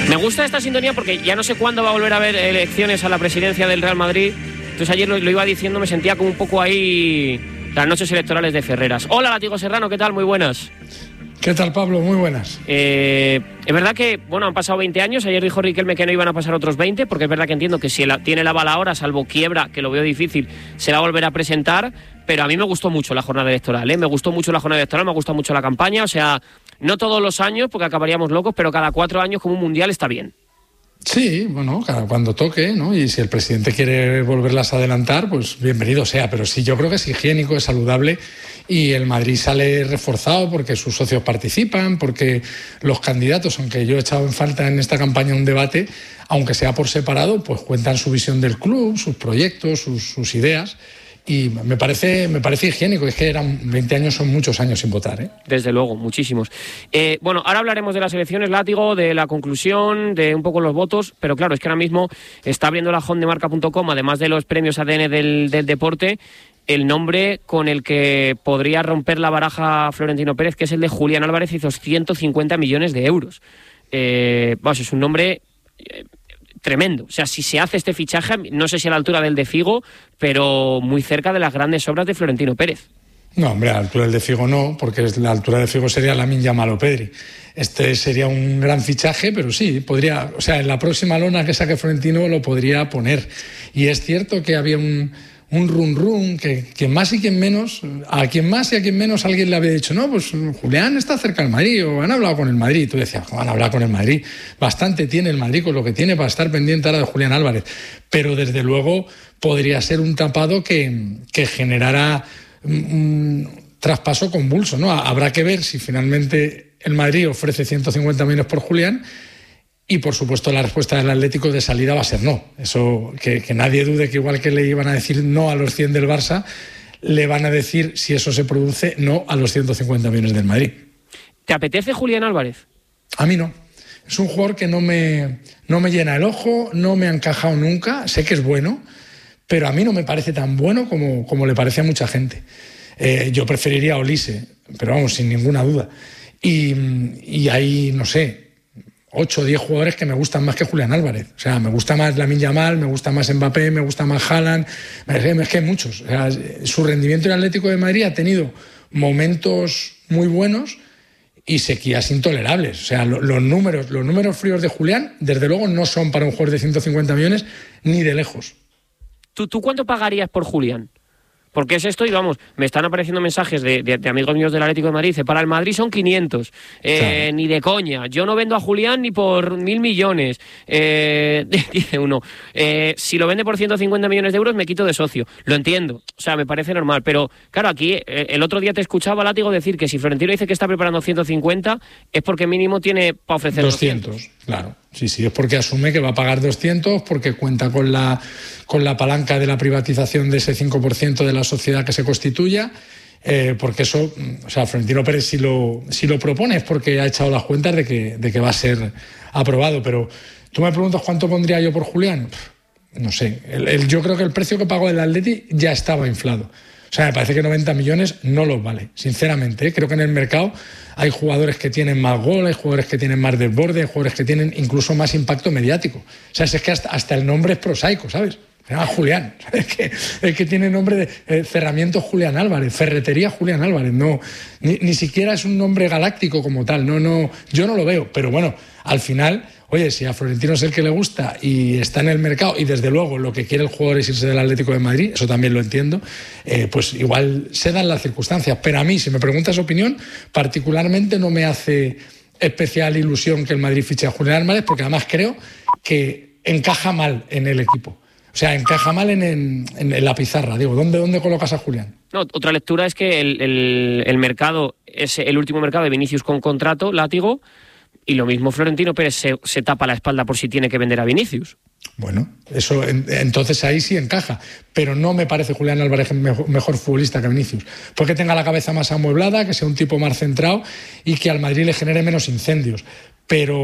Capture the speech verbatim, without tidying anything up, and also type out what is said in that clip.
Me gusta esta sintonía porque ya no sé cuándo va a volver a haber elecciones a la presidencia del Real Madrid. Entonces ayer lo, lo iba diciendo, me sentía como un poco ahí las noches electorales de Ferreras. Hola, Látigo Serrano, ¿qué tal? Muy buenas. ¿Qué tal, Pablo? Muy buenas. Eh, es verdad que, bueno, han pasado veinte años. Ayer dijo Riquelme que no iban a pasar otros veinte, porque es verdad que entiendo que si la, tiene la bala ahora, salvo quiebra, que lo veo difícil, se va a volver a presentar. Pero a mí me gustó mucho la jornada electoral, ¿eh? Me gustó mucho la jornada electoral, me gustó mucho la campaña. O sea, no todos los años, porque acabaríamos locos, pero cada cuatro años como un mundial está bien. Sí, bueno, cada cuando toque, ¿no? Y si el presidente quiere volverlas a adelantar, pues bienvenido sea. Pero sí, yo creo que es higiénico, es saludable y el Madrid sale reforzado porque sus socios participan, porque los candidatos, aunque yo he echado en falta en esta campaña un debate, aunque sea por separado, pues cuentan su visión del club, sus proyectos, sus, sus ideas. Y me parece, me parece higiénico, es que eran veinte años, son muchos años sin votar, ¿eh? Desde luego, muchísimos. Eh, bueno, ahora hablaremos de las elecciones, Látigo, de la conclusión, de un poco los votos, pero claro, es que ahora mismo está abriendo la home de marca punto com, además de los premios A D N del, del deporte, el nombre con el que podría romper la baraja Florentino Pérez, que es el de Julián Álvarez, hizo ciento cincuenta millones de euros. Eh, vamos, es un nombre... Eh, tremendo, o sea, si se hace este fichaje, no sé si a la altura del de Figo, pero muy cerca de las grandes obras de Florentino Pérez. No, hombre, a la altura del de Figo no, porque la altura de Figo sería Lamine Yamal o Pedri. Este sería un gran fichaje, pero sí, podría, o sea, en la próxima lona que saque Florentino lo podría poner. Y es cierto que había un, un run run, que quien más y quien menos, a quien más y a quien menos alguien le había dicho, no, pues Julián está cerca del Madrid, o han hablado con el Madrid. Y tú decías, van a hablar con el Madrid. Bastante tiene el Madrid con lo que tiene para estar pendiente ahora de Julián Álvarez. Pero desde luego podría ser un tapado que, que generara un traspaso convulso, ¿no? Habrá que ver si finalmente el Madrid ofrece ciento cincuenta millones por Julián. Y, por supuesto, la respuesta del Atlético de salida va a ser no. Eso, que, que nadie dude que igual que le iban a decir no a los cien del Barça, le van a decir, si eso se produce, no a los ciento cincuenta millones del Madrid. ¿Te apetece Julián Álvarez? A mí no. Es un jugador que no me, no me llena el ojo, no me ha encajado nunca. Sé que es bueno, pero a mí no me parece tan bueno como, como le parece a mucha gente. Eh, yo preferiría a Olise, pero vamos, sin ninguna duda. Y, y ahí, no sé... ocho o diez jugadores que me gustan más que Julián Álvarez. O sea, me gusta más Lamine Yamal, me gusta más Mbappé, me gusta más Haaland, es que hay muchos. O sea, su rendimiento en el Atlético de Madrid ha tenido momentos muy buenos y sequías intolerables. O sea, lo, los números, los números fríos de Julián, desde luego, no son para un jugador de ciento cincuenta millones ni de lejos. ¿Tú, tú cuánto pagarías por Julián? Porque es esto y vamos, me están apareciendo mensajes de, de, de amigos míos del Atlético de Madrid. Dice, para el Madrid son quinientos, eh, claro. Ni de coña. Yo no vendo a Julián ni por mil millones. Eh, dice uno, eh, si lo vende por ciento cincuenta millones de euros me quito de socio. Lo entiendo, o sea, me parece normal. Pero claro, aquí eh, el otro día te escuchaba, Látigo, decir que si Florentino dice que está preparando ciento cincuenta es porque mínimo tiene para ofrecer doscientos. doscientos, claro. Sí, sí, es porque asume que va a pagar doscientos, porque cuenta con la, con la palanca de la privatización de ese cinco por ciento de la sociedad que se constituya, eh, porque eso, o sea, Florentino Pérez si lo, si lo propone es porque ha echado las cuentas de que, de que va a ser aprobado. Pero tú me preguntas cuánto pondría yo por Julián, no sé, el, el, yo creo que el precio que pagó el Atleti ya estaba inflado. O sea, me parece que noventa millones no los vale, sinceramente, ¿eh? Creo que en el mercado hay jugadores que tienen más gol, hay jugadores que tienen más desborde, hay jugadores que tienen incluso más impacto mediático. O sea, es que hasta, hasta el nombre es prosaico, ¿sabes? Se llama Julián, es que, es que tiene nombre de eh, Cerramientos Julián Álvarez, Ferretería Julián Álvarez, no, ni, ni siquiera es un nombre galáctico como tal, no, no, yo no lo veo, pero bueno, al final, oye, si a Florentino es el que le gusta y está en el mercado y desde luego lo que quiere el jugador es irse del Atlético de Madrid, eso también lo entiendo, eh, pues igual se dan las circunstancias, pero a mí, si me preguntas opinión, particularmente no me hace especial ilusión que el Madrid fiche a Julián Álvarez, porque además creo que encaja mal en el equipo. O sea, encaja mal en, en, en la pizarra. Digo, ¿dónde, dónde colocas a Julián? No, otra lectura es que el, el, el mercado es el último mercado de Vinicius con contrato, Látigo, y lo mismo Florentino Pérez se, se tapa la espalda por si tiene que vender a Vinicius. Bueno, eso entonces ahí sí encaja, pero no me parece Julián Álvarez mejor, mejor futbolista que Vinicius, porque tenga la cabeza más amueblada, que sea un tipo más centrado y que al Madrid le genere menos incendios. Pero